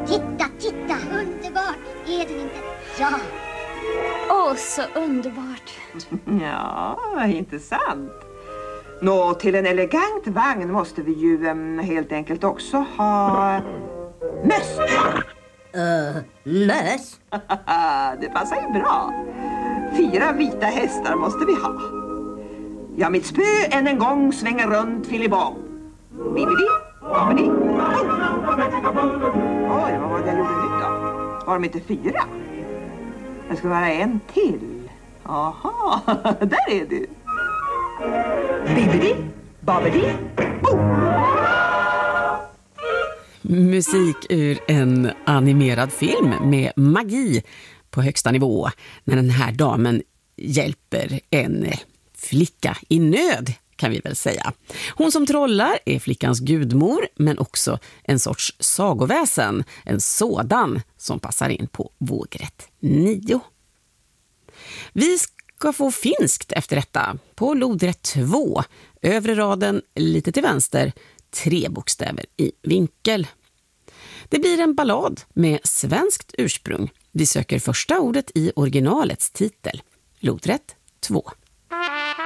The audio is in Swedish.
Titta, underbart, är det inte? Ja. Åh, så underbart. Ja, inte sant. Nå, till en elegant vagn måste vi ju helt enkelt också ha möss. Möss? Det passar ju bra. 4 vita hästar måste vi ha. Ja, mitt spö än en gång svänger runt filibong. Bibidi, babidi. Oj, vad var det jag gjorde nu då? Var de inte 4? Det ska vara en till. Aha, där är du. Bibidi, babidi, Musik ur en animerad film med magi på högsta nivå när den här damen hjälper en flicka i nöd, kan vi väl säga. Hon som trollar är flickans gudmor, men också en sorts sagoväsen, en sådan som passar in på vågrätt 9. Vi ska få finskt efter detta på lodrätt 2, övre raden lite till vänster, 3 bokstäver i vinkel. Det blir en ballad med svenskt ursprung. Vi söker första ordet i originalets titel. Lodrätt 2.